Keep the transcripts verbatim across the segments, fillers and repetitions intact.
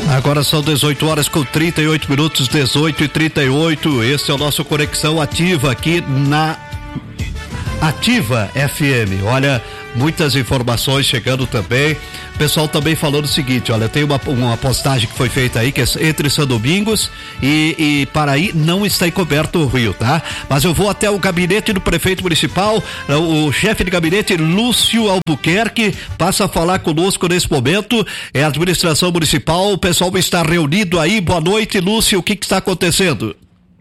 Agora são dezoito horas com trinta e oito minutos, dezoito e trinta e oito. Esse é o nosso Conexão Ativa aqui na Ativa F M. Olha, muitas informações chegando também. O pessoal também falando o seguinte, olha, tem uma, uma postagem que foi feita aí, que é entre São Domingos e, e Paraí não está encoberto o rio, tá? Mas eu vou até o gabinete do prefeito municipal, o chefe de gabinete, Lúcio Albuquerque, passa a falar conosco nesse momento, é a administração municipal, o pessoal está reunido aí. Boa noite, Lúcio, o que que está acontecendo?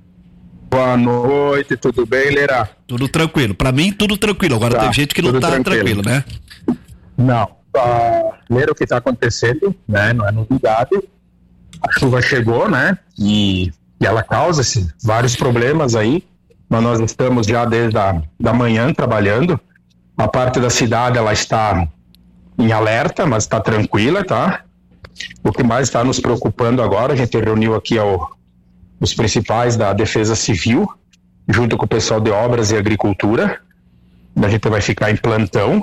Boa noite, tudo bem, Leira? Tudo tranquilo, pra mim tudo tranquilo, agora tá, tem gente que não tá tranquilo, tranquilo, né? Não, uh, Leira, o que tá acontecendo, né, não é novidade, a chuva chegou, né, e, e ela causa -se vários problemas aí, mas nós estamos já desde a da manhã trabalhando, a parte da cidade ela está em alerta, mas está tranquila, tá? O que mais está nos preocupando agora, a gente reuniu aqui ao os principais da Defesa Civil, junto com o pessoal de Obras e Agricultura. A gente vai ficar em plantão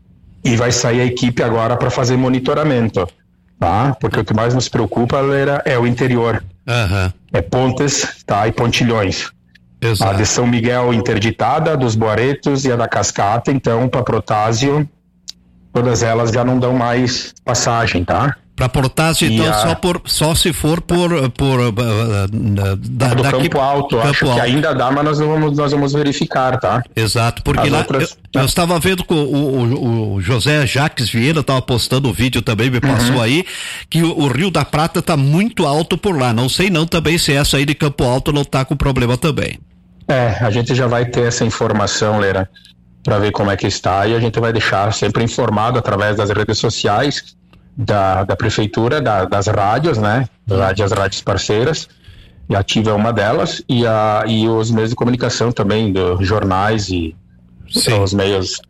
e vai sair a equipe agora para fazer monitoramento, tá? Porque o que mais nos preocupa é o interior. Uhum. É Pontes, tá? E Pontilhões. Exato. A de São Miguel interditada, dos Boaretos e a da Cascata, então, para Protásio, todas elas já não dão mais passagem, tá? Para Protásio, então, a... só, por, só se for por... por uh, uh, da, do daqui... Campo Alto, Campo acho Alto. Que ainda dá, mas nós vamos, nós vamos verificar, tá? Exato, porque As lá, outras... eu, eu estava vendo que o, o, o José Jacques Vieira estava postando o vídeo também, me passou uhum. aí, que o, o Rio da Prata está muito alto por lá, não sei não também se essa aí de Campo Alto não está com problema também. É, a gente já vai ter essa informação, Leira, para ver como é que está, e a gente vai deixar sempre informado através das redes sociais, Da, da prefeitura, da, das rádios, né? Rádios, as rádios parceiras, e a Ativa é uma delas, e, a, e os meios de comunicação também, dos jornais e Sim. os meios,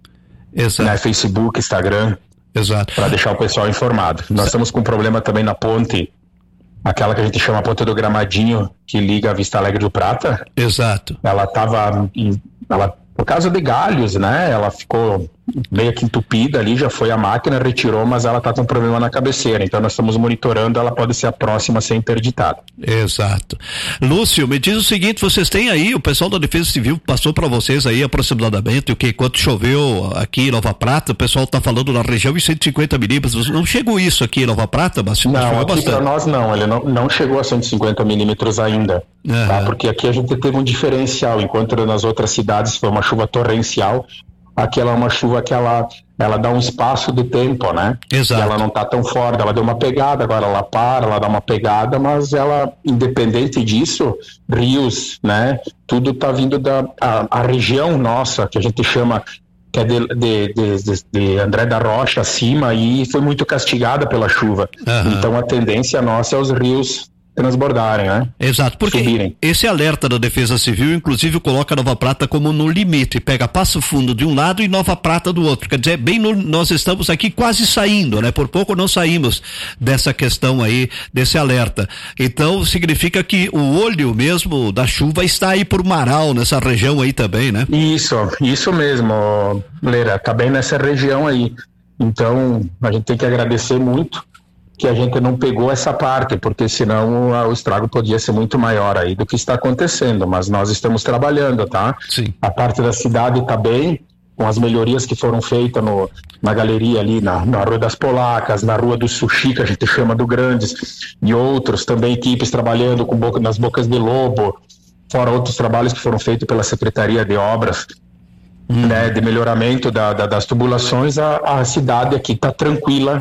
né, Facebook, Instagram, para deixar o pessoal informado. Nós Exato. Estamos com um problema também na ponte, aquela que a gente chama a ponte do Gramadinho, que liga a Vista Alegre do Prata. Exato. Ela estava, ela, por causa de galhos, né? Ela ficou meio que entupida ali, já foi a máquina, retirou, mas ela está com um problema na cabeceira, então nós estamos monitorando, ela pode ser a próxima a ser interditada. Exato. Lúcio, me diz o seguinte, vocês têm aí, o pessoal da Defesa Civil passou para vocês aí aproximadamente o que, quanto choveu aqui em Nova Prata, o pessoal está falando na região em cento e cinquenta milímetros, não chegou isso aqui em Nova Prata, mas não, aqui para nós não, ele não, não chegou a cento e cinquenta milímetros ainda, uhum. tá? Porque aqui a gente teve um diferencial, enquanto nas outras cidades foi uma chuva torrencial, aquela é uma chuva que ela, ela dá um espaço de tempo, né? Exato. E ela não tá tão forte, ela deu uma pegada, agora ela para, ela dá uma pegada, mas ela, independente disso, rios, né? Tudo tá vindo da a, a região nossa, que a gente chama, que é de, de, de, de, de André da Rocha acima, e foi muito castigada pela chuva. Uhum. Então a tendência nossa é os rios transbordarem, né? Exato, porque subirem. Esse alerta da Defesa Civil, inclusive, coloca Nova Prata como no limite, pega Passo Fundo de um lado e Nova Prata do outro, quer dizer, bem no, nós estamos aqui quase saindo, né? Por pouco não saímos dessa questão aí, desse alerta. Então, significa que o olho mesmo da chuva está aí por Marau, nessa região aí também, né? Isso, isso mesmo, Leira, tá bem nessa região aí. Então, a gente tem que agradecer muito que a gente não pegou essa parte, porque senão o estrago podia ser muito maior aí do que está acontecendo, mas nós estamos trabalhando, tá? Sim. A parte da cidade está bem, com as melhorias que foram feitas no, na galeria ali, na, na Rua das Polacas, na Rua do Sushi, que a gente chama do Grandes, e outros, também equipes trabalhando com boca, nas Bocas de Lobo, fora outros trabalhos que foram feitos pela Secretaria de Obras, hum. né, de melhoramento da, da, das tubulações, a, a cidade aqui está tranquila.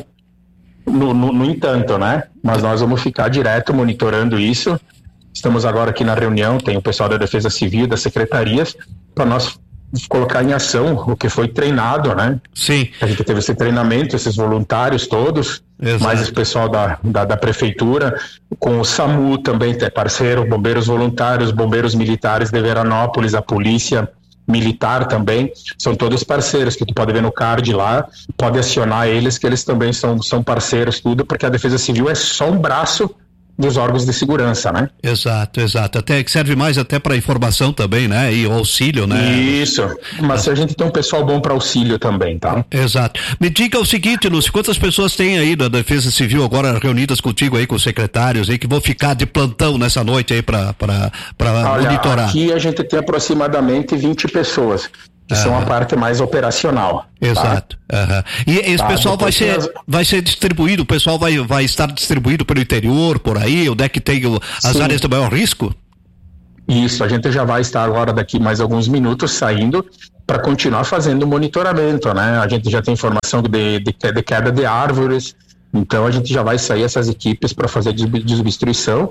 No, no, no entanto, né? Mas nós vamos ficar direto monitorando isso. Estamos agora aqui na reunião, tem o pessoal da Defesa Civil, das secretarias, para nós colocar em ação o que foi treinado, né? Sim. A gente teve esse treinamento, esses voluntários todos, Exato. Mais o pessoal da, da, da prefeitura, com o SAMU também, é parceiro, bombeiros voluntários, bombeiros militares de Veranópolis, a polícia militar também, são todos parceiros, que tu pode ver no card lá, pode acionar eles, que eles também são, são parceiros, tudo, porque a Defesa Civil é só um braço dos órgãos de segurança, né? Exato, exato. Até que serve mais até para informação também, né? E auxílio, né? Isso. Mas a gente tem um pessoal bom para auxílio também, tá? Exato. Me diga o seguinte, Lúcio, quantas pessoas tem aí da Defesa Civil agora reunidas contigo aí, com os secretários aí, que vão ficar de plantão nessa noite aí para para para monitorar? Aqui a gente tem aproximadamente vinte pessoas. Que uhum. são a parte mais operacional. Exato. Tá? Uhum. E esse tá, pessoal vai ser, as... vai ser distribuído, o pessoal vai, vai estar distribuído pelo interior, por aí, onde é que tem o, as Sim. áreas de maior risco? Isso, a gente já vai estar agora daqui mais alguns minutos saindo para continuar fazendo o monitoramento, né? A gente já tem informação de, de, de queda de árvores, então a gente já vai sair essas equipes para fazer desobstrução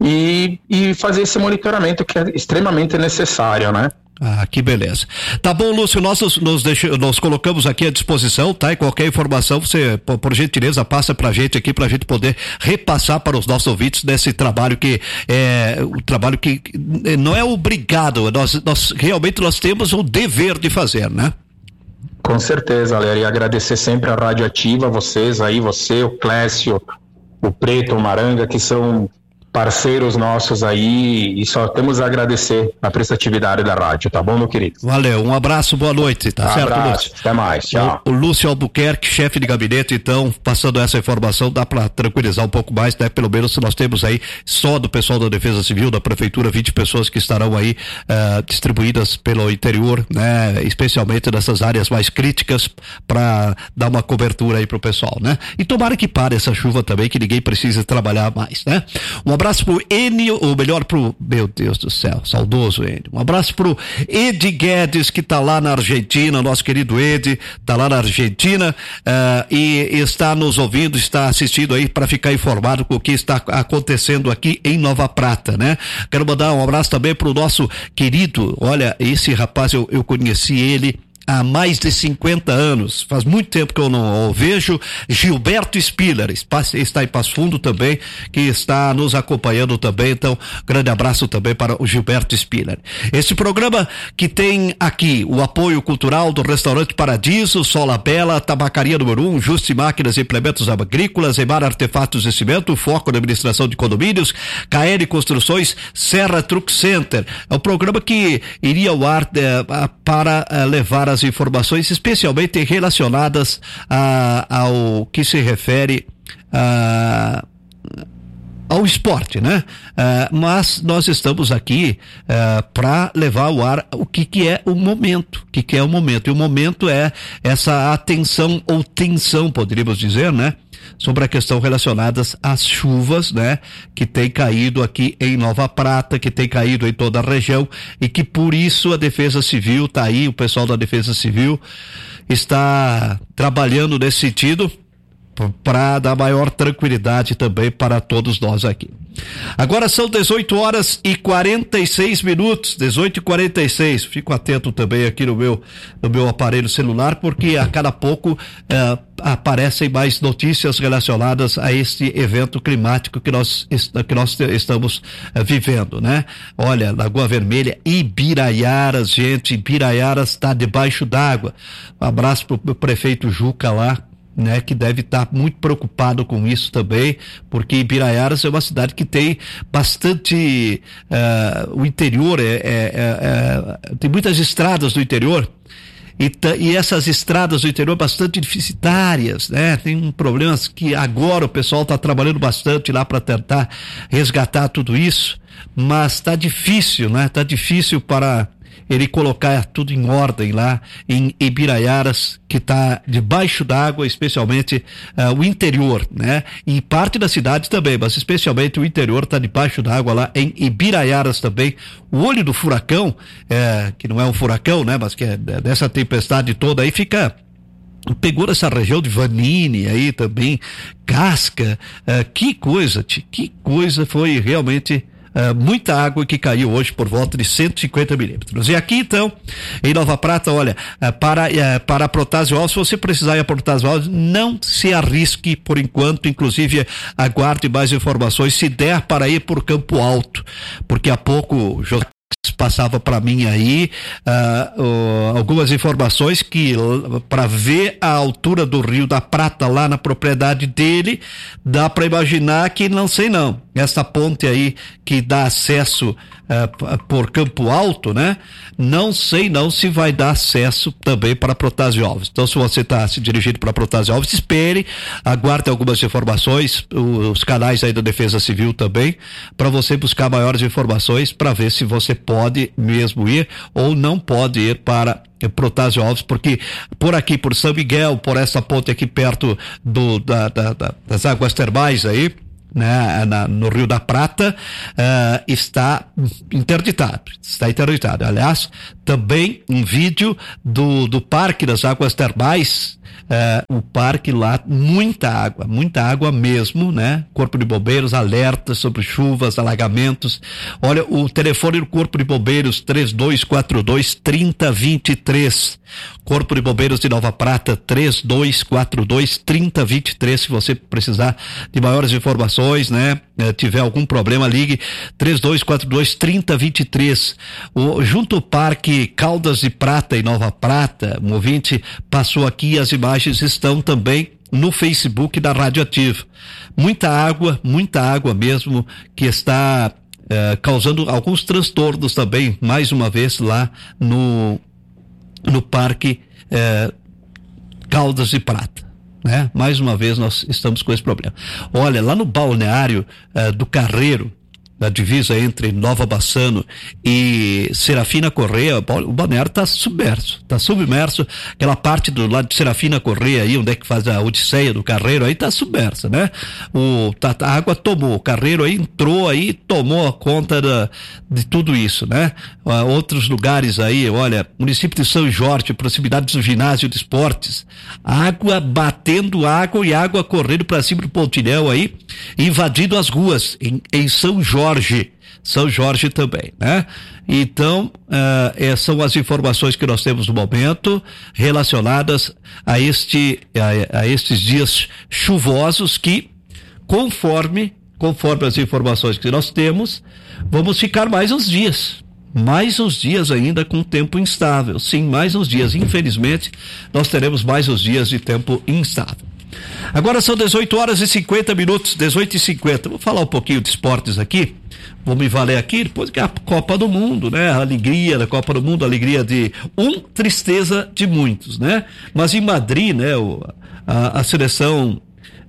e, e fazer esse monitoramento que é extremamente necessário, né? Ah, que beleza. Tá bom, Lúcio, nós nos, deixa, nós colocamos aqui à disposição, tá? E qualquer informação, você, por, por gentileza, passa pra gente aqui, pra gente poder repassar para os nossos ouvintes desse trabalho que é o um trabalho que não é obrigado, nós, nós realmente nós temos o dever de fazer, né? Com certeza, Léo, e agradecer sempre a Rádio Ativa, vocês aí, você, o Clécio, o Preto, o Maranga, que são parceiros nossos aí, e só temos a agradecer a prestatividade da rádio, tá bom, meu querido? Valeu, um abraço, boa noite, tá um certo, abraço, Lúcio? Até mais, tchau. O, o Lúcio Albuquerque, chefe de gabinete, então, passando essa informação, dá para tranquilizar um pouco mais, né? Pelo menos nós temos aí, só do pessoal da Defesa Civil, da Prefeitura, vinte pessoas que estarão aí uh, distribuídas pelo interior, né? Especialmente nessas áreas mais críticas, para dar uma cobertura aí pro pessoal, né? E tomara que pare essa chuva também, que ninguém precise trabalhar mais, né? Um abraço pro Enio, ou melhor pro, meu Deus do céu, saudoso Enio. Um abraço pro Edi Guedes, que tá lá na Argentina, nosso querido Edi, tá lá na Argentina, uh, e está nos ouvindo, está assistindo aí para ficar informado com o que está acontecendo aqui em Nova Prata, né? Quero mandar um abraço também pro nosso querido, olha, esse rapaz, eu, eu conheci ele há mais de cinquenta anos, faz muito tempo que eu não o vejo, Gilberto Spiller, está em Passo Fundo também, que está nos acompanhando também, então, grande abraço também para o Gilberto Spiller. Esse programa que tem aqui o apoio cultural do Restaurante Paradiso, Sola Bela, Tabacaria número um, Juste Máquinas e Implementos Agrícolas, Emar Artefatos de Cimento, Foco na Administração de Condomínios, K L Construções, Serra Truck Center. É um programa que iria ao ar é, para é, levar as informações especialmente relacionadas a, ao que se refere a, ao esporte, né? Uh, mas nós estamos aqui uh, para levar ao ar o que que é o momento, o que que é o momento, e o momento é essa atenção ou tensão, poderíamos dizer, né? Sobre a questão relacionadas às chuvas, né? Que tem caído aqui em Nova Prata, que tem caído em toda a região, e que por isso a Defesa Civil tá aí, o pessoal da Defesa Civil está trabalhando nesse sentido, para dar maior tranquilidade também para todos nós aqui. Agora são dezoito horas e quarenta e seis minutos, dezoito e quarenta e seis. Fico atento também aqui no meu, no meu aparelho celular, porque a cada pouco eh, aparecem mais notícias relacionadas a este evento climático que nós, que nós estamos eh, vivendo, né? Olha, Lagoa Vermelha, Ibiraiaras, gente, Ibiraiaras está debaixo d'água. Um abraço pro meu prefeito Juca lá, né, que deve estar muito preocupado com isso também, porque Ibiraiaras é uma cidade que tem bastante uh, o interior é, é, é, é, tem muitas estradas do interior e, t- e essas estradas do interior bastante deficitárias, né? Tem problemas que agora o pessoal está trabalhando bastante lá para tentar resgatar tudo isso, mas está difícil, né? Está difícil para ele colocar tudo em ordem lá em Ibiraiaras, que está debaixo d'água, especialmente uh, o interior, né? E parte da cidade também, mas especialmente o interior está debaixo d'água lá em Ibiraiaras também. O olho do furacão, é, que não é um furacão, né? Mas que é dessa tempestade toda aí, fica... pegou essa região de Vanini aí também, Casca, uh, que coisa, que coisa foi realmente... Uh, muita água que caiu hoje por volta de cento e cinquenta milímetros. E aqui então, em Nova Prata, olha, uh, para, uh, para Protásio Alves, se você precisar ir a Protásio Alves, não se arrisque por enquanto, inclusive aguarde mais informações, se der para ir por Campo Alto, porque há pouco o José passava para mim aí uh, uh, algumas informações que uh, para ver a altura do Rio da Prata lá na propriedade dele, dá para imaginar que não sei não. essa ponte aí que dá acesso uh, por Campo Alto, né? Não sei não se vai dar acesso também para Protásio Alves. Então, se você está se dirigindo para Protásio Alves, espere, aguarde algumas informações, os canais aí da Defesa Civil também, para você buscar maiores informações para ver se você pode mesmo ir ou não pode ir para Protásio Alves, porque por aqui, por São Miguel, por essa ponte aqui perto do, da, da, da, das águas termais aí, né, na, no Rio da Prata, uh, está interditado, está interditado. Aliás, também um vídeo do, do Parque das Águas Termais, uh, o parque lá, muita água, muita água mesmo, né? Corpo de Bombeiros alerta sobre chuvas, alagamentos. Olha, o telefone do Corpo de Bombeiros, três dois quatro dois, trinta vinte e três. Corpo de Bombeiros de Nova Prata, três dois quatro dois, trinta vinte e três. Se você precisar de maiores informações, né? Eh, tiver algum problema, ligue três dois quatro dois, trinta vinte e três. O, junto ao Parque Caldas de Prata em Nova Prata, um ouvinte passou aqui, as imagens estão também no Facebook da Rádio Ativa. Muita água, muita água mesmo, que está eh, causando alguns transtornos também, mais uma vez lá no no Parque eh, Caldas de Prata, né? Mais uma vez nós estamos com esse problema. Olha, lá no balneário eh, do Carreiro, da divisa entre Nova Bassano e Serafina Correia, o balneário está submerso, está submerso, aquela parte do lado de Serafina Correia aí, onde é que faz a Odisseia do Carreiro, aí está submersa, né? O, tá, a água tomou, o Carreiro aí entrou aí, tomou a conta da, de tudo isso, né? Uh, outros lugares aí, olha, município de São Jorge, proximidade do ginásio de esportes, água batendo água e água correndo para cima do Pontilhão aí, invadindo as ruas em, em São Jorge. Jorge, São Jorge também, né? Então, uh, são as informações que nós temos no momento relacionadas a este, a, a estes dias chuvosos que, conforme, conforme as informações que nós temos, vamos ficar mais uns dias, mais uns dias ainda com tempo instável. Sim, mais uns dias. Infelizmente, nós teremos mais uns dias de tempo instável. Agora são dezoito horas e cinquenta minutos, dezoito e cinquenta. Vou falar um pouquinho de esportes aqui. Vou me valer aqui, depois que a Copa do Mundo, né? A alegria da Copa do Mundo, a alegria de um, tristeza de muitos, né? Mas em Madrid, né? O, a, a seleção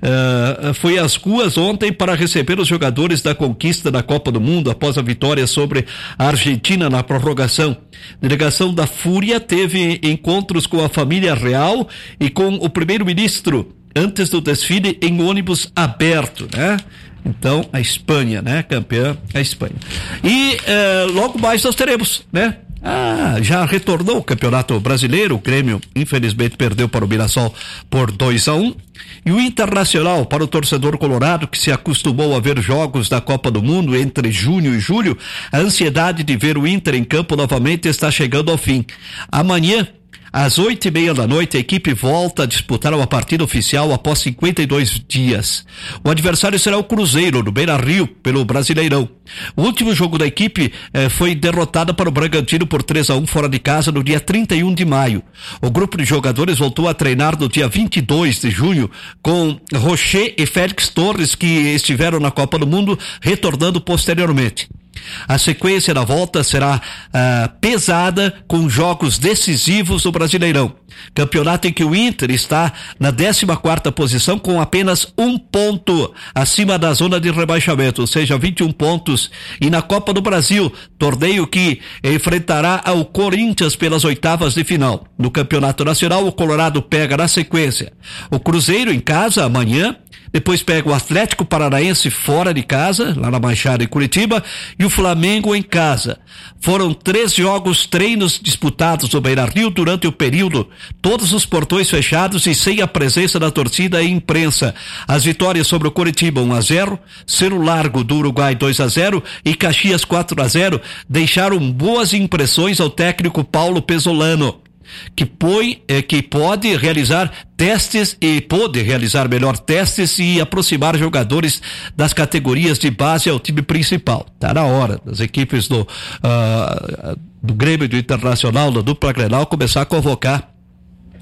uh, foi às ruas ontem para receber os jogadores da conquista da Copa do Mundo após a vitória sobre a Argentina na prorrogação. A delegação da Fúria teve encontros com a família real e com o primeiro-ministro antes do desfile em ônibus aberto, né? Então, a Espanha, né? Campeã, a Espanha. E eh, logo mais nós teremos, né? Ah, já retornou o Campeonato Brasileiro, o Grêmio infelizmente perdeu para o Mirassol por dois a um, e o Internacional, para o torcedor colorado que se acostumou a ver jogos da Copa do Mundo entre junho e julho, a ansiedade de ver o Inter em campo novamente está chegando ao fim. Amanhã, às oito e meia da noite, a equipe volta a disputar uma partida oficial após cinquenta e dois dias. O adversário será o Cruzeiro, no Beira-Rio, pelo Brasileirão. O último jogo da equipe eh, foi derrotada para o Bragantino por três a um fora de casa no dia trinta e um de maio. O grupo de jogadores voltou a treinar no dia vinte e dois de junho com Rocher e Félix Torres, que estiveram na Copa do Mundo, retornando posteriormente. A sequência da volta será uh, pesada, com jogos decisivos no Brasileirão. Campeonato em que o Inter está na décima quarta posição com apenas um ponto acima da zona de rebaixamento, ou seja, vinte e um pontos. E na Copa do Brasil, torneio que enfrentará ao Corinthians pelas oitavas de final. No Campeonato Nacional, o Colorado pega na sequência o Cruzeiro em casa amanhã, depois pega o Atlético Paranaense fora de casa, lá na Baixada em Curitiba, e o Flamengo em casa. Foram três jogos, treinos disputados no Beira-Rio durante o período, todos os portões fechados e sem a presença da torcida e imprensa. As vitórias sobre o Curitiba um a zero, Cerro Largo do Uruguai dois a zero e Caxias quatro a zero deixaram boas impressões ao técnico Paulo Pesolano, que põe, eh, que pode realizar testes e pode realizar melhor testes e aproximar jogadores das categorias de base ao time principal. Tá na hora das equipes do uh, do Grêmio, do Internacional, da dupla Grenal começar a convocar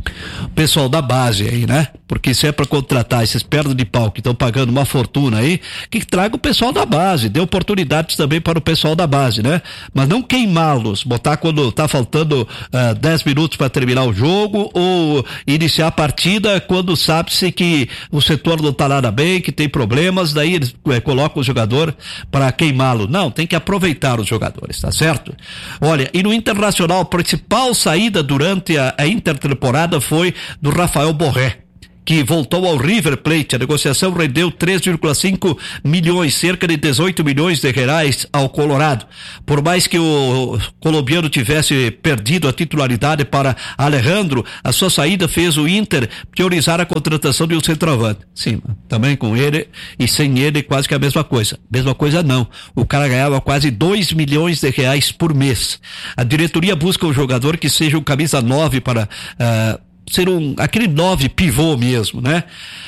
pessoal da base aí, né? Porque se é para contratar esses pernas de pau que estão pagando uma fortuna aí, que traga o pessoal da base, dê oportunidades também para o pessoal da base, né? Mas não queimá-los, botar quando tá faltando uh, dez minutos para terminar o jogo ou iniciar a partida quando sabe-se que o setor não tá nada bem, que tem problemas, daí eles é, colocam o jogador para queimá-lo. Não, tem que aproveitar os jogadores, tá certo? Olha, e no Internacional, a principal saída durante a, a intertemporada foi do Rafael Borré, que voltou ao River Plate. A negociação rendeu três vírgula cinco milhões, cerca de dezoito milhões de reais ao Colorado. Por mais que o colombiano tivesse perdido a titularidade para Alejandro, a sua saída fez o Inter priorizar a contratação de um centroavante. Sim, também com ele e sem ele quase que a mesma coisa. Mesma coisa não. O cara ganhava quase dois milhões de reais por mês. A diretoria busca um jogador que seja um camisa nove para uh, ser um, aquele nove pivô mesmo, né?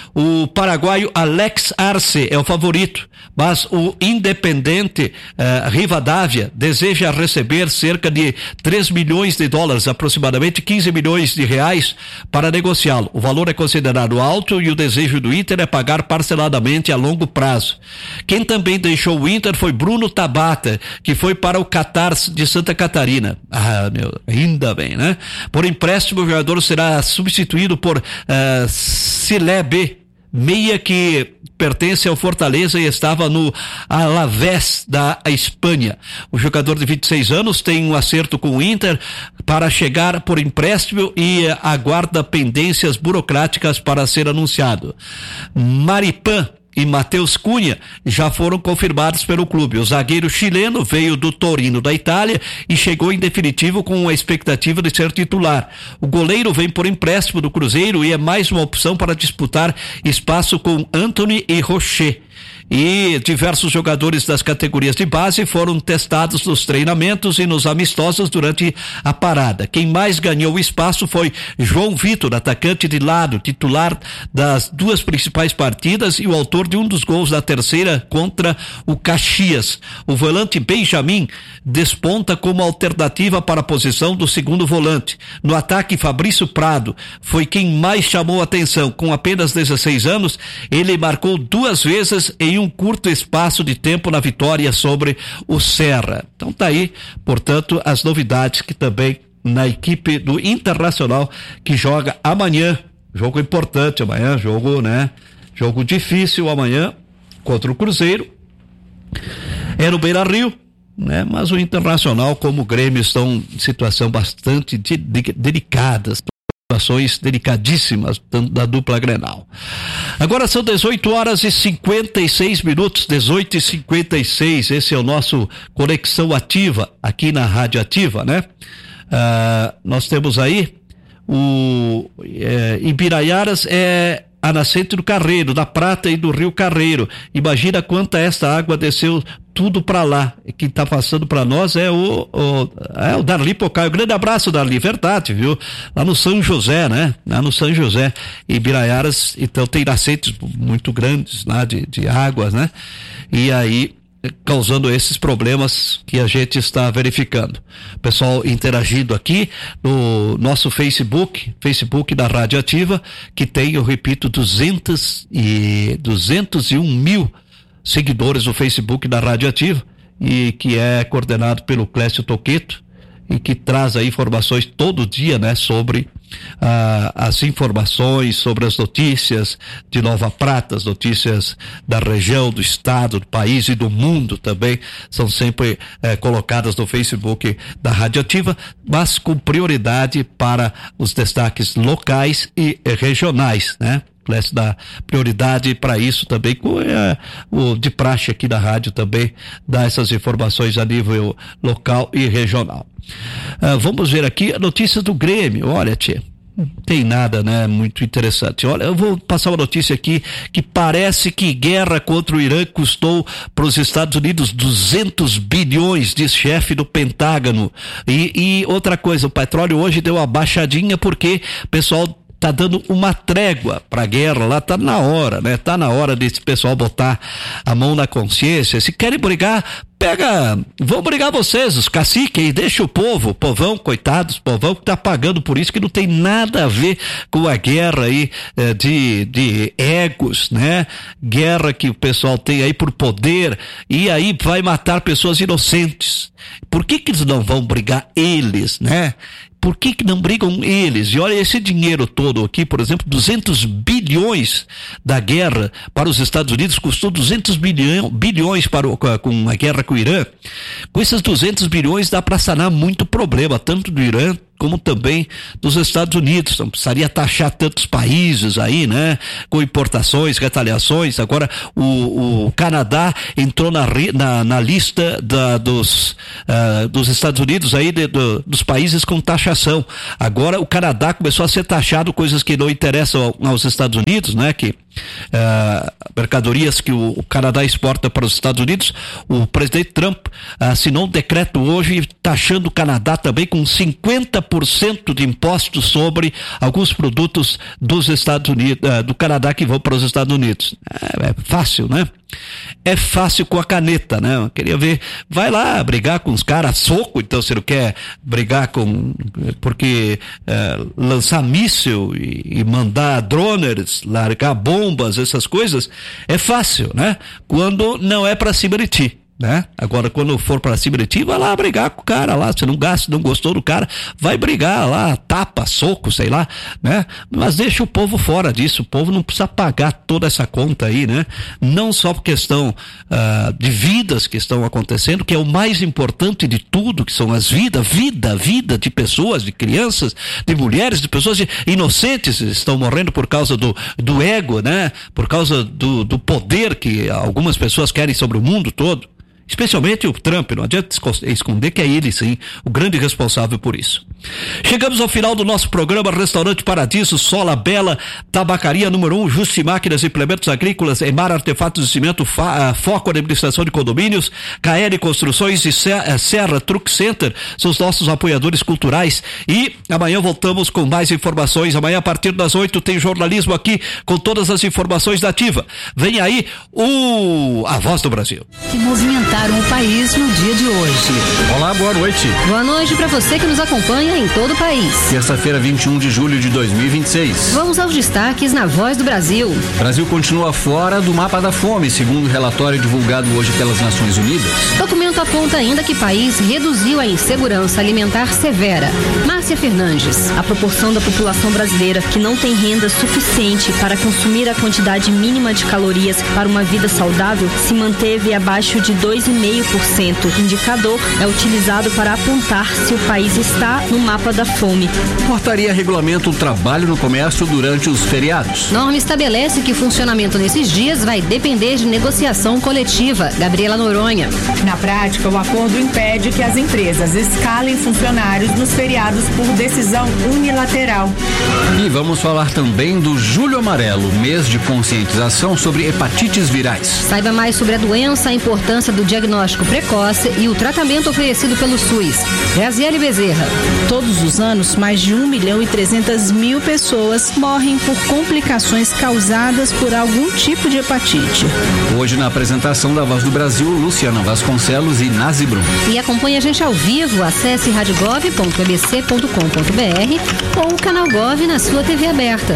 O paraguaio Alex Arce é o favorito, mas o Independente uh, Rivadavia deseja receber cerca de três milhões de dólares, aproximadamente quinze milhões de reais, para negociá-lo. O valor é considerado alto e o desejo do Inter é pagar parceladamente a longo prazo. Quem também deixou o Inter foi Bruno Tabata, que foi para o Qatar de Santa Catarina. Ah, meu, ainda bem, né? Por empréstimo, o jogador será substituído por uh, Silebe, meia que pertence ao Fortaleza e estava no Alavés da Espanha. O jogador de vinte e seis anos tem um acerto com o Inter para chegar por empréstimo e aguarda pendências burocráticas para ser anunciado. Maripan e Matheus Cunha já foram confirmados pelo clube. O zagueiro chileno veio do Torino da Itália e chegou em definitivo com a expectativa de ser titular. O goleiro vem por empréstimo do Cruzeiro e é mais uma opção para disputar espaço com Anthony e Rocher. E diversos jogadores das categorias de base foram testados nos treinamentos e nos amistosos durante a parada. Quem mais ganhou espaço foi João Vitor, atacante de lado, titular das duas principais partidas e o autor de um dos gols da terceira contra o Caxias. O volante Benjamin desponta como alternativa para a posição do segundo volante. No ataque, Fabrício Prado foi quem mais chamou a atenção. Com apenas dezesseis anos, ele marcou duas vezes em um um curto espaço de tempo na vitória sobre o Serra. Então tá aí, portanto, as novidades que também na equipe do Internacional, que joga amanhã, jogo importante amanhã, jogo, né, jogo difícil amanhã contra o Cruzeiro, é no Beira-Rio, né, mas o Internacional como o Grêmio estão em situação bastante de, de, delicadas, situações delicadíssimas da dupla Grenal. Agora são dezoito horas e cinquenta e seis minutos, dezoito e cinquenta e seis, esse é o nosso Conexão Ativa, aqui na Rádio Ativa, né? Ah, nós temos aí o é, Ibiraiaras é a nascente do Carreiro, da Prata e do Rio Carreiro. Imagina quanta essa água desceu tudo para lá. Quem tá passando para nós é o, o, é o Darli Pocai. Um grande abraço, Darli, verdade, viu? Lá no São José, né? Lá no São José. Ibiraiaras, então tem nascentes muito grandes lá de, de águas, né? E aí, causando esses problemas que a gente está verificando. Pessoal interagindo aqui no nosso Facebook, Facebook da Rádio Ativa, que tem, eu repito, duzentos e um mil seguidores no Facebook da Rádio Ativa e que é coordenado pelo Clécio Toqueto e que traz aí informações todo dia, né, sobre ah, as informações, sobre as notícias de Nova Prata, as notícias da região, do estado, do país e do mundo também são sempre eh, colocadas no Facebook da Rádio Ativa, mas com prioridade para os destaques locais e eh, regionais, né? Clécio dá prioridade para isso também, com é, o de praxe aqui da rádio também, dá essas informações a nível local e regional. Ah, vamos ver aqui a notícia do Grêmio. Olha, tia, não tem nada, né, muito interessante. Olha, eu vou passar uma notícia aqui que parece que guerra contra o Irã custou para os Estados Unidos duzentos bilhões, diz chefe do Pentágono. E, e outra coisa, o petróleo hoje deu uma baixadinha porque o pessoal tá dando uma trégua pra guerra lá, tá na hora, né? Tá na hora desse pessoal botar a mão na consciência. Se querem brigar, pega, vão brigar vocês, os caciques, e deixa o povo, o povão, coitados, o povão que tá pagando por isso, que não tem nada a ver com a guerra aí eh, de, de egos, né? Guerra que o pessoal tem aí por poder, e aí vai matar pessoas inocentes. Por que que eles não vão brigar eles, né? Por que que não brigam eles? E olha, esse dinheiro todo aqui, por exemplo, duzentos bilhões da guerra para os Estados Unidos, custou duzentos bilhões para o, com a guerra com o Irã. Com esses duzentos bilhões dá para sanar muito problema, tanto do Irã como também dos Estados Unidos. Não precisaria taxar tantos países aí, né? Com importações, retaliações. Agora o, o Canadá entrou na, na, na lista da, dos, uh, dos Estados Unidos aí, de, do, dos países com taxação. Agora o Canadá começou a ser taxado, coisas que não interessam aos Estados Unidos, né? Que uh, mercadorias que o, o Canadá exporta para os Estados Unidos. O presidente Trump assinou um decreto hoje taxando o Canadá também com cinquenta por cento de impostos sobre alguns produtos dos Estados Unidos, uh, do Canadá que vão para os Estados Unidos. É, é fácil, né? É fácil com a caneta, né? Eu queria ver, vai lá brigar com os caras, soco, então você não quer brigar com, porque uh, lançar míssil e, e mandar droners, largar bombas, essas coisas, é fácil, né? Quando não é pra cima de ti. Né? Agora, quando for para cima de ti, vai lá brigar com o cara lá. Você não gasta, não gostou do cara, vai brigar lá, tapa, soco, sei lá, né? Mas deixa o povo fora disso. O povo não precisa pagar toda essa conta aí, né? Não só por questão uh, de vidas que estão acontecendo, que é o mais importante de tudo, que são as vidas, vida, vida de pessoas, de crianças, de mulheres, de pessoas de, inocentes estão morrendo por causa do, do ego, né? Por causa do, do poder que algumas pessoas querem sobre o mundo todo. Especialmente o Trump, não adianta esconder que é ele sim, o grande responsável por isso. Chegamos ao final do nosso programa. Restaurante Paradiso, Sola Bela, Tabacaria número um, Justi Máquinas e Implementos Agrícolas, Emar Artefatos de Cimento, Fa, Foco Administração de Condomínios, K L Construções e Serra Truck Center são os nossos apoiadores culturais. E amanhã voltamos com mais informações. Amanhã a partir das oito tem jornalismo aqui com todas as informações da Ativa. Vem aí o A Voz do Brasil. Que movimentaram o país no dia de hoje. Olá, boa noite. Boa noite para você que nos acompanha em todo o país. Terça-feira, vinte e um de julho de dois mil e vinte e seis. Vamos aos destaques na Voz do Brasil. O Brasil continua fora do mapa da fome, segundo o relatório divulgado hoje pelas Nações Unidas. O documento aponta ainda que o país reduziu a insegurança alimentar severa. Márcia Fernandes. A proporção da população brasileira que não tem renda suficiente para consumir a quantidade mínima de calorias para uma vida saudável se manteve abaixo de dois vírgula cinco por cento. O indicador é utilizado para apontar se o país está no mapa da fome. Portaria regulamenta o trabalho no comércio durante os feriados. Norma estabelece que o funcionamento nesses dias vai depender de negociação coletiva. Gabriela Noronha. Na prática, o acordo impede que as empresas escalem funcionários nos feriados por decisão unilateral. E vamos falar também do Julho Amarelo, mês de conscientização sobre hepatites virais. Saiba mais sobre a doença, a importância do diagnóstico precoce e o tratamento oferecido pelo SUS. Graziele Bezerra. Todos os anos, mais de um milhão e trezentas mil pessoas morrem por complicações causadas por algum tipo de hepatite. Hoje, na apresentação da Voz do Brasil, Luciana Vasconcelos e Nazi Brum. E acompanhe a gente ao vivo, acesse rádio gov ponto e b c ponto com ponto b r ou o canal Gov na sua T V aberta.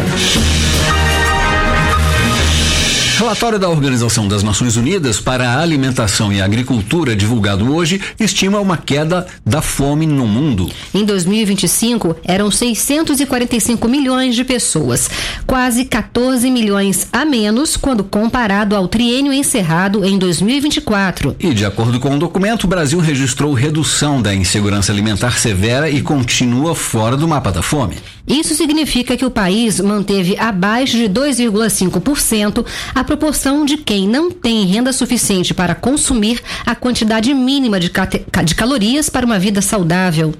Relatório da Organização das Nações Unidas para a Alimentação e a Agricultura, divulgado hoje, estima uma queda da fome no mundo. Em dois mil e vinte e cinco, eram seiscentos e quarenta e cinco milhões de pessoas, quase quatorze milhões a menos quando comparado ao triênio encerrado em dois mil e vinte e quatro. E, de acordo com o documento, o Brasil registrou redução da insegurança alimentar severa e continua fora do mapa da fome. Isso significa que o país manteve abaixo de dois vírgula cinco por cento a proporção de quem não tem renda suficiente para consumir a quantidade mínima de, de calorias para uma vida saudável.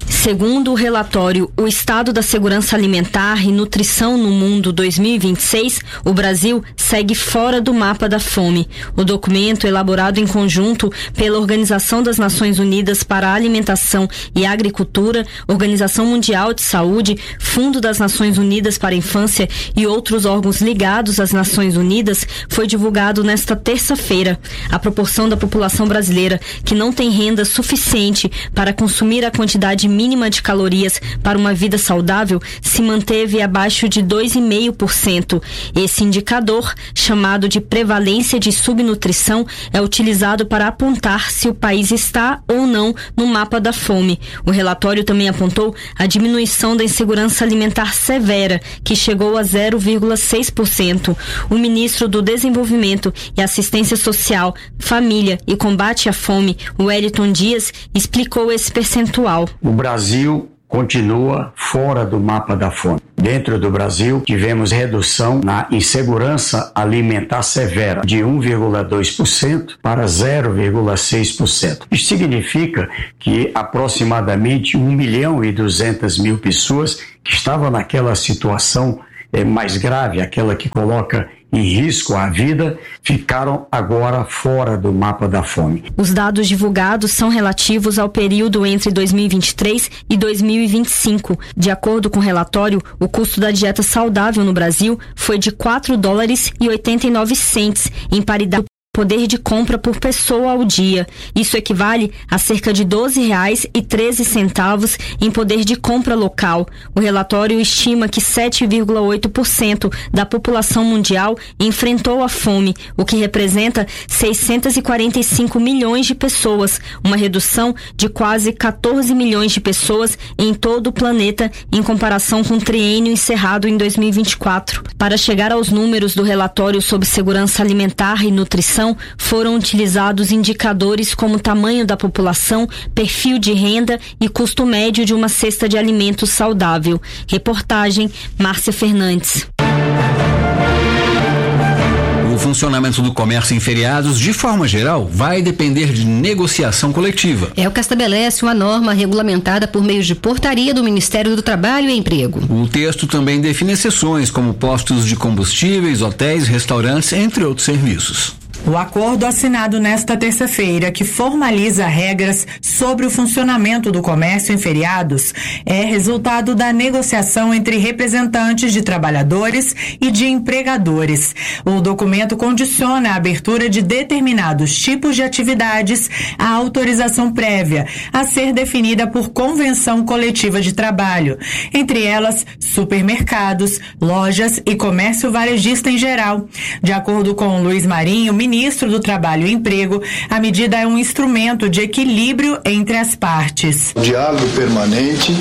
Segundo o relatório O Estado da Segurança Alimentar e Nutrição no Mundo dois mil e vinte e seis, o Brasil segue fora do mapa da fome. O documento, elaborado em conjunto pela Organização das Nações Unidas para a Alimentação e Agricultura, Organização Mundial de Saúde, Fundo das Nações Unidas para a Infância e outros órgãos ligados às Nações Unidas, foi divulgado nesta terça-feira. A proporção da população brasileira que não tem renda suficiente para consumir a quantidade mínima de calorias para uma vida saudável se manteve abaixo de dois vírgula cinco por cento. Esse indicador, chamado de prevalência de subnutrição, é utilizado para apontar se o país está ou não no mapa da fome. O relatório também apontou a diminuição da insegurança alimentar severa, que chegou a zero vírgula seis por cento. O ministro do Desenvolvimento e Assistência Social, Família e Combate à Fome, Wellington Dias, explicou esse percentual. O Brasil continua fora do mapa da fome. Dentro do Brasil, tivemos redução na insegurança alimentar severa de um vírgula dois por cento para zero vírgula seis por cento. Isso significa que aproximadamente um milhão e duzentas mil pessoas que estavam naquela situação é, mais grave, aquela que coloca em risco a vida, ficaram agora fora do mapa da fome. Os dados divulgados são relativos ao período entre dois mil e vinte e três e dois mil e vinte e cinco. De acordo com o relatório, o custo da dieta saudável no Brasil foi de quatro dólares e oitenta e nove centavos, em paridade poder de compra por pessoa ao dia. Isso equivale a cerca de doze reais e treze centavos em poder de compra local. O relatório estima que sete vírgula oito por cento da população mundial enfrentou a fome, o que representa seiscentos e quarenta e cinco milhões de pessoas, uma redução de quase quatorze milhões de pessoas em todo o planeta em comparação com o triênio encerrado em dois mil e vinte e quatro. Para chegar aos números do relatório sobre segurança alimentar e nutrição, foram utilizados indicadores como tamanho da população, perfil de renda e custo médio de uma cesta de alimentos saudável. Reportagem Márcia Fernandes. O funcionamento do comércio em feriados, de forma geral, vai depender de negociação coletiva. É o que estabelece uma norma regulamentada por meio de portaria do Ministério do Trabalho e Emprego. O texto também define exceções, como postos de combustíveis, hotéis, restaurantes, entre outros serviços. O acordo assinado nesta terça-feira, que formaliza regras sobre o funcionamento do comércio em feriados, é resultado da negociação entre representantes de trabalhadores e de empregadores. O documento condiciona a abertura de determinados tipos de atividades à autorização prévia, a ser definida por convenção coletiva de trabalho, entre elas supermercados, lojas e comércio varejista em geral. De acordo com Luiz Marinho, ministro do Trabalho e Emprego, a medida é um instrumento de equilíbrio entre as partes. O diálogo permanente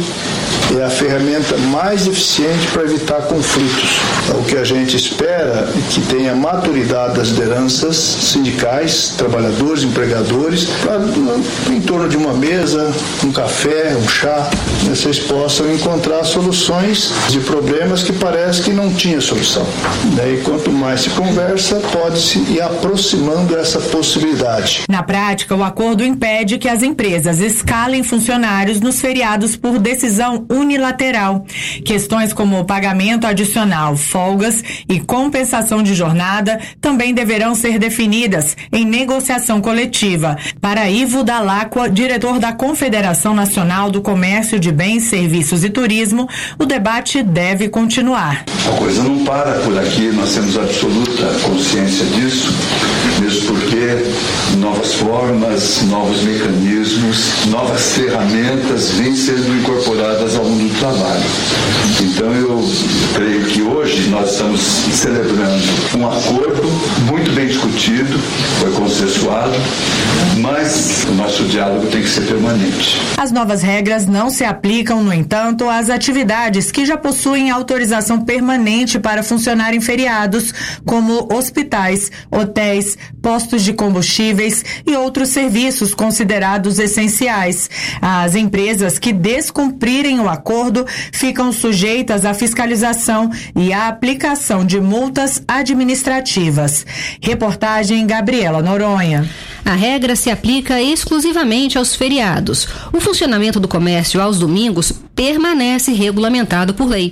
é a ferramenta mais eficiente para evitar conflitos. O que a gente espera é que tenha maturidade das lideranças sindicais, trabalhadores, empregadores, para em torno de uma mesa, um café, um chá, vocês possam encontrar soluções de problemas que parece que não tinha solução. E quanto mais se conversa, pode-se ir aproximando essa possibilidade. Na prática, o acordo impede que as empresas escalem funcionários nos feriados por decisão unilateral. Questões como o pagamento adicional, folgas e compensação de jornada também deverão ser definidas em negociação coletiva. Para Ivo Dalacqua, diretor da Confederação Nacional do Comércio de Bens, Serviços e Turismo, o debate deve continuar. A coisa não para por aqui, nós temos absoluta consciência disso, mesmo porque novas formas, novos mecanismos, novas ferramentas vêm sendo incorporadas ao mundo do trabalho. Então eu creio que hoje nós estamos celebrando um acordo muito bem discutido, foi consensuado, mas o nosso diálogo tem que ser permanente. As novas regras não se aplicam, no entanto, às atividades que já possuem autorização permanente para funcionar em feriados, como hospitais, hotéis, postos de combustíveis e outros serviços considerados essenciais. As empresas que descumprirem o acordo ficam sujeitas à fiscalização e à aplicação de multas administrativas. Reportagem Gabriela Noronha. A regra se aplica exclusivamente aos feriados. O funcionamento do comércio aos domingos permanece regulamentado por lei.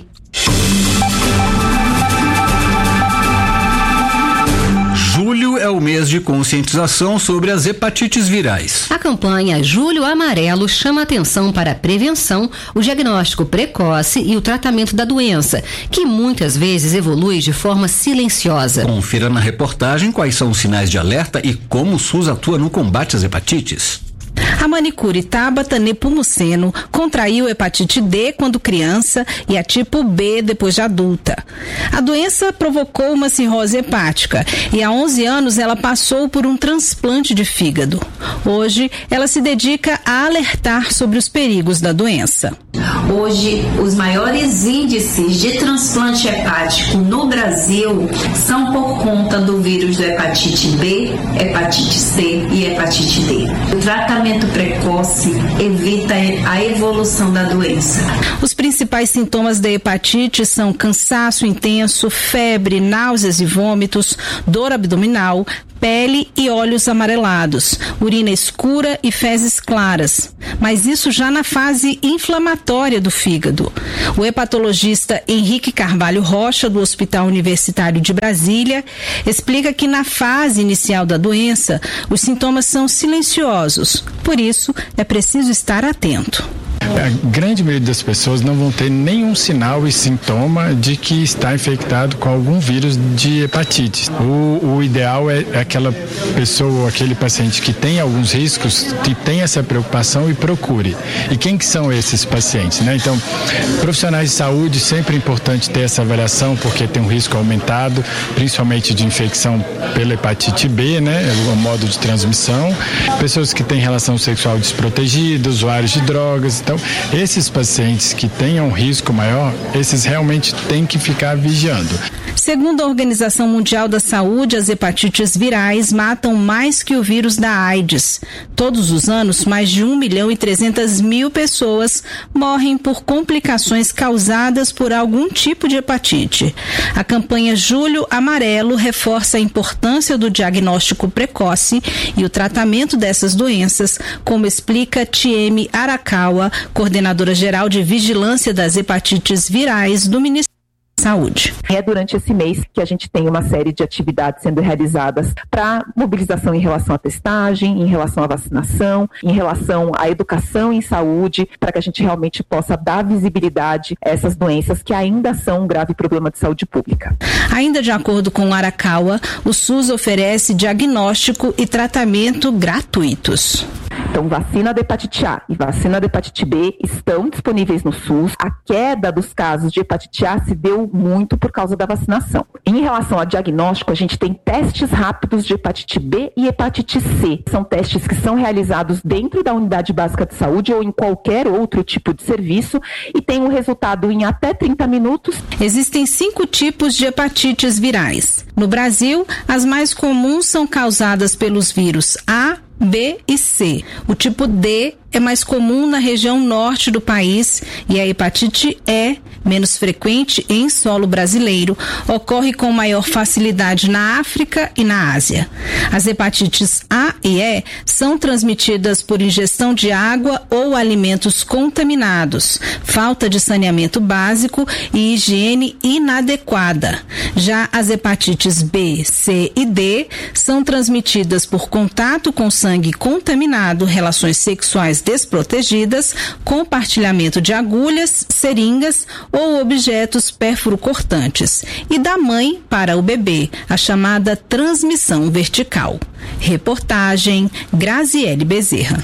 Julho é o mês de conscientização sobre as hepatites virais. A campanha Julho Amarelo chama atenção para a prevenção, o diagnóstico precoce e o tratamento da doença, que muitas vezes evolui de forma silenciosa. Confira na reportagem quais são os sinais de alerta e como o SUS atua no combate às hepatites. A manicure Tabata Nepomuceno contraiu hepatite D quando criança e a tipo B depois de adulta. A doença provocou uma cirrose hepática e há onze anos ela passou por um transplante de fígado. Hoje, ela se dedica a alertar sobre os perigos da doença. Hoje, os maiores índices de transplante hepático no Brasil são por conta do vírus da hepatite B, hepatite C e hepatite D. O tratamento precoce evita a evolução da doença. Os principais sintomas da hepatite são cansaço intenso, febre, náuseas e vômitos, dor abdominal, pele e olhos amarelados, urina escura e fezes claras. Mas isso já na fase inflamatória do fígado. O hepatologista Henrique Carvalho Rocha, do Hospital Universitário de Brasília, explica que na fase inicial da doença, os sintomas são silenciosos. Por isso, é preciso estar atento. A grande maioria das pessoas não vão ter nenhum sinal e sintoma de que está infectado com algum vírus de hepatite. O, o ideal é aquela pessoa, aquele paciente que tem alguns riscos, que tem essa preocupação e procure. E quem que são esses pacientes, né? Então, profissionais de saúde, sempre é importante ter essa avaliação, porque tem um risco aumentado, principalmente de infecção pela hepatite B, né? O modo de transmissão. Pessoas que têm relação sexual desprotegida, usuários de drogas. Então, esses pacientes que tenham um risco maior, esses realmente têm que ficar vigiando. Segundo a Organização Mundial da Saúde, as hepatites virais matam mais que o vírus da AIDS. Todos os anos, mais de um milhão e trezentas mil pessoas morrem por complicações causadas por algum tipo de hepatite. A campanha Julho Amarelo reforça a importância do diagnóstico precoce e o tratamento dessas doenças, como explica Tieme Arakawa, coordenadora geral de vigilância das hepatites virais do Ministério Saúde. É durante esse mês que a gente tem uma série de atividades sendo realizadas para mobilização em relação à testagem, em relação à vacinação, em relação à educação em saúde, para que a gente realmente possa dar visibilidade a essas doenças que ainda são um grave problema de saúde pública. Ainda de acordo com Arakawa, o SUS oferece diagnóstico e tratamento gratuitos. Então, vacina da hepatite A e vacina da hepatite B estão disponíveis no SUS. A queda dos casos de hepatite A se deu muito por causa da vacinação. Em relação ao diagnóstico, a gente tem testes rápidos de hepatite B e hepatite C. São testes que são realizados dentro da unidade básica de saúde ou em qualquer outro tipo de serviço e tem um resultado em até trinta minutos. Existem cinco tipos de hepatites virais. No Brasil, as mais comuns são causadas pelos vírus A, B e C. O tipo D é mais comum na região norte do país e a hepatite E, menos frequente em solo brasileiro, ocorre com maior facilidade na África e na Ásia. As hepatites A e E são transmitidas por ingestão de água ou alimentos contaminados, falta de saneamento básico e higiene inadequada. Já as hepatites B, C e D são transmitidas por contato com sangue contaminado, relações sexuais desprotegidas, compartilhamento de agulhas, seringas ou objetos pérfuro-cortantes, e da mãe para o bebê, a chamada transmissão vertical. Reportagem Graziele Bezerra.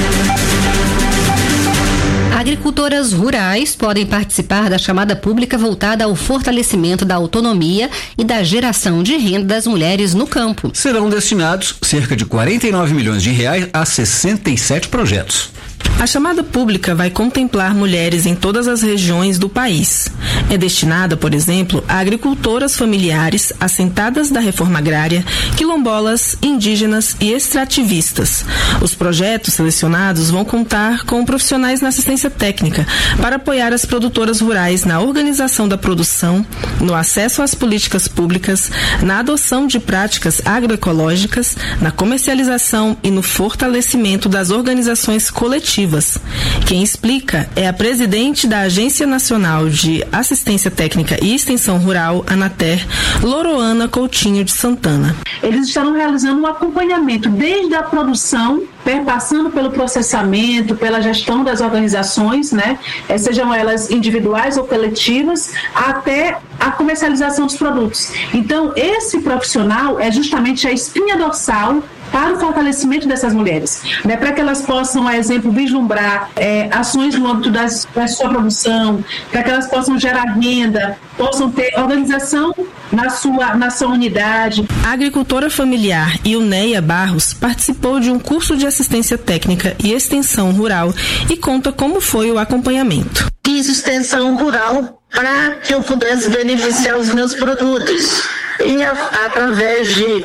Agricultoras rurais podem participar da chamada pública voltada ao fortalecimento da autonomia e da geração de renda das mulheres no campo. Serão destinados cerca de quarenta e nove milhões de reais a sessenta e sete projetos. A chamada pública vai contemplar mulheres em todas as regiões do país. É destinada, por exemplo, a agricultoras familiares, assentadas da reforma agrária, quilombolas, indígenas e extrativistas. Os projetos selecionados vão contar com profissionais na assistência técnica para apoiar as produtoras rurais na organização da produção, no acesso às políticas públicas, na adoção de práticas agroecológicas, na comercialização e no fortalecimento das organizações coletivas. Quem explica é a presidente da Agência Nacional de Assistência Técnica e Extensão Rural, ANATER, Loroana Coutinho de Santana. Eles estarão realizando um acompanhamento desde a produção, perpassando pelo processamento, pela gestão das organizações, né, sejam elas individuais ou coletivas, até a comercialização dos produtos. Então, esse profissional é justamente a espinha dorsal para o fortalecimento dessas mulheres, né, para que elas possam, a exemplo, vislumbrar é, ações no âmbito das, da sua produção, para que elas possam gerar renda, possam ter organização na sua, na sua unidade. A agricultora familiar Ilneia Barros participou de um curso de assistência técnica e extensão rural e conta como foi o acompanhamento. Fiz extensão rural para que eu pudesse beneficiar os meus produtos. E a, através de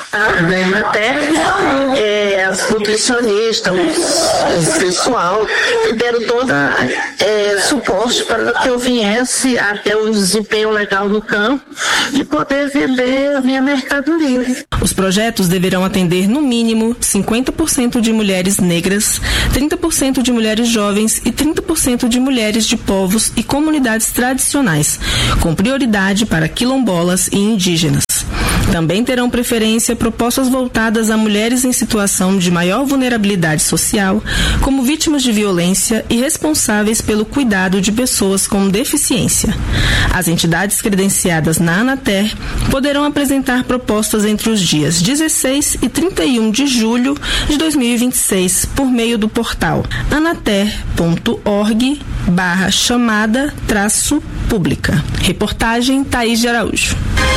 até é, as nutricionistas, o pessoal, que deram todo é, suporte para que eu viesse até um desempenho legal no campo e poder vender a minha mercadoria. Os projetos deverão atender no mínimo cinquenta por cento de mulheres negras, trinta por cento de mulheres jovens e trinta por cento de mulheres de povos e comunidades tradicionais, com prioridade para quilombolas e indígenas. Também terão preferência propostas voltadas a mulheres em situação de maior vulnerabilidade social, como vítimas de violência e responsáveis pelo cuidado de pessoas com deficiência. As entidades credenciadas na ANATER poderão apresentar propostas entre os dias dezesseis e trinta e um de julho de dois mil e vinte e seis por meio do portal anater ponto org barra chamada traço pública. Reportagem Thaís de Araújo.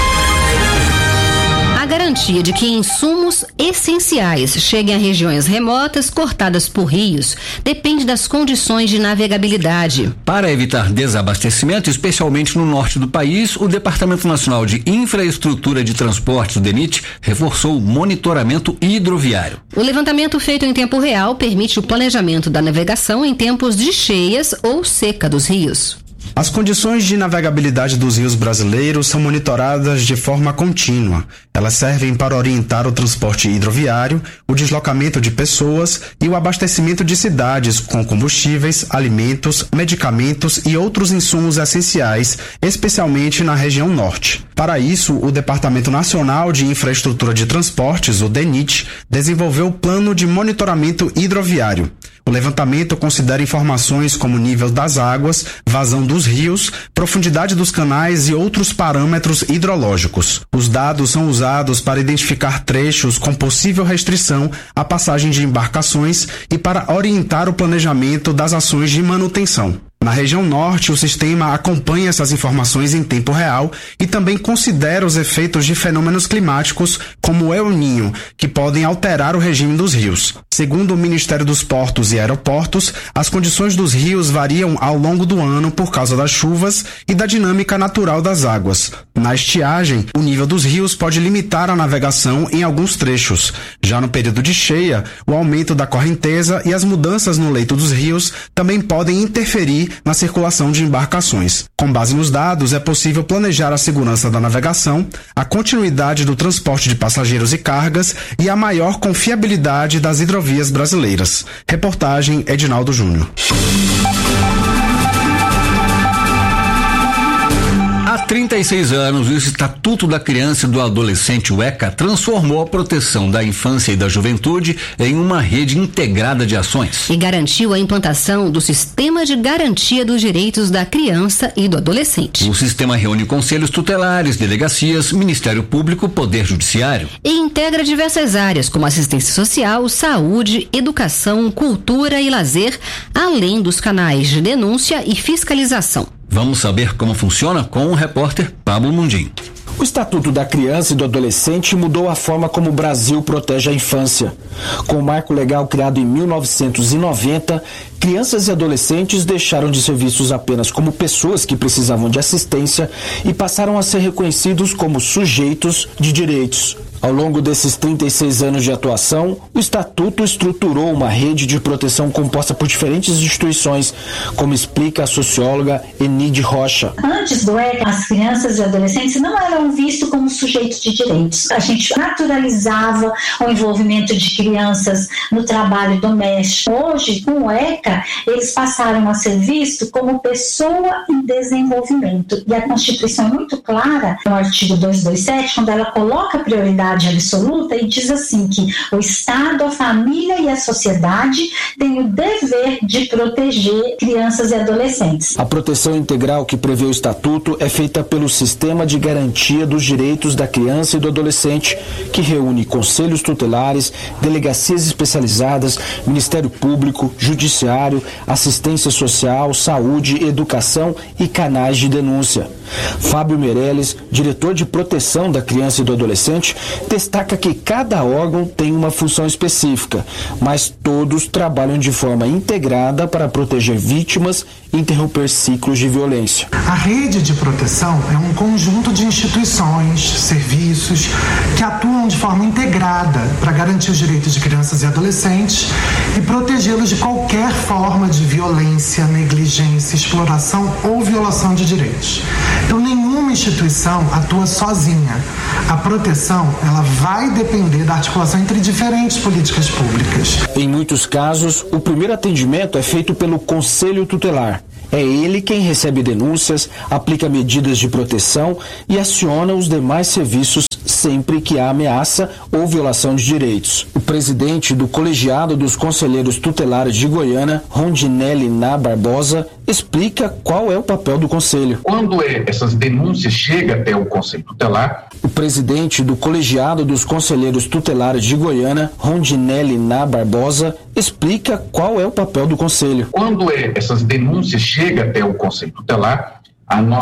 A garantia de que insumos essenciais cheguem a regiões remotas cortadas por rios depende das condições de navegabilidade. Para evitar desabastecimento, especialmente no norte do país, o Departamento Nacional de Infraestrutura de Transportes, o DENIT, reforçou o monitoramento hidroviário. O levantamento feito em tempo real permite o planejamento da navegação em tempos de cheias ou seca dos rios. As condições de navegabilidade dos rios brasileiros são monitoradas de forma contínua. Elas servem para orientar o transporte hidroviário, o deslocamento de pessoas e o abastecimento de cidades com combustíveis, alimentos, medicamentos e outros insumos essenciais, especialmente na região norte. Para isso, o Departamento Nacional de Infraestrutura de Transportes, o DENIT, desenvolveu o Plano de Monitoramento Hidroviário. O levantamento considera informações como nível das águas, vazão dos rios, profundidade dos canais e outros parâmetros hidrológicos. Os dados são usados para identificar trechos com possível restrição à passagem de embarcações e para orientar o planejamento das ações de manutenção. Na região norte, o sistema acompanha essas informações em tempo real e também considera os efeitos de fenômenos climáticos como o El Niño, que podem alterar o regime dos rios. Segundo o Ministério dos Portos e Aeroportos, as condições dos rios variam ao longo do ano por causa das chuvas e da dinâmica natural das águas. Na estiagem, o nível dos rios pode limitar a navegação em alguns trechos. Já no período de cheia, o aumento da correnteza e as mudanças no leito dos rios também podem interferir na circulação de embarcações. Com base nos dados, é possível planejar a segurança da navegação, a continuidade do transporte de passageiros e cargas e a maior confiabilidade das hidrovias brasileiras. Reportagem Edinaldo Júnior. Há trinta e seis anos, o Estatuto da Criança e do Adolescente, o ECA, transformou a proteção da infância e da juventude em uma rede integrada de ações. E garantiu a implantação do Sistema de Garantia dos Direitos da Criança e do Adolescente. O sistema reúne conselhos tutelares, delegacias, Ministério Público, Poder Judiciário. E integra diversas áreas como assistência social, saúde, educação, cultura e lazer, além dos canais de denúncia e fiscalização. Vamos saber como funciona com o repórter Pablo Mundim. O Estatuto da Criança e do Adolescente mudou a forma como o Brasil protege a infância. Com o marco legal criado em mil novecentos e noventa, crianças e adolescentes deixaram de ser vistos apenas como pessoas que precisavam de assistência e passaram a ser reconhecidos como sujeitos de direitos. Ao longo desses trinta e seis anos de atuação, o Estatuto estruturou uma rede de proteção composta por diferentes instituições, como explica a socióloga Enide Rocha. Antes do ECA, as crianças e adolescentes não eram vistos como sujeitos de direitos. A gente naturalizava o envolvimento de crianças no trabalho doméstico. Hoje, com o ECA, eles passaram a ser vistos como pessoa em desenvolvimento. E a Constituição é muito clara, no artigo duzentos e vinte e sete, quando ela coloca a prioridade absoluta e diz assim que o Estado, a família e a sociedade têm o dever de proteger crianças e adolescentes. A proteção integral que prevê o Estatuto é feita pelo Sistema de Garantia dos Direitos da Criança e do Adolescente, que reúne conselhos tutelares, delegacias especializadas, Ministério Público, Judiciário, assistência social, saúde, educação e canais de denúncia. Fábio Meirelles, diretor de proteção da criança e do adolescente, destaca que cada órgão tem uma função específica, mas todos trabalham de forma integrada para proteger vítimas e interromper ciclos de violência. A rede de proteção é um conjunto de instituições, serviços que atuam de forma integrada para garantir os direitos de crianças e adolescentes e protegê-los de qualquer forma de violência, negligência, exploração ou violação de direitos. Então, nenhuma instituição atua sozinha. A proteção, ela vai depender da articulação entre diferentes políticas públicas. Em muitos casos, o primeiro atendimento é feito pelo Conselho Tutelar. É ele quem recebe denúncias, aplica medidas de proteção e aciona os demais serviços sempre que há ameaça ou violação de direitos. O presidente do Colegiado dos Conselheiros Tutelares de Goiânia, Rondinelli Ná Barbosa, explica qual é o papel do Conselho. Quando é, essas denúncias chegam até o Conselho Tutelar... O presidente do Colegiado dos Conselheiros Tutelares de Goiânia, Rondinelli Ná Barbosa, explica qual é o papel do Conselho. Quando é, essas denúncias chegam até o Conselho Tutelar, a